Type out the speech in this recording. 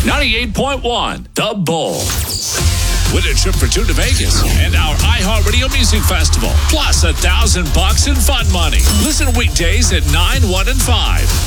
98.1 The Bull. Win a trip for two to Vegas and our iHeartRadio Music Festival. Plus $1,000 in fun money. Listen weekdays at 9, 1, and 5.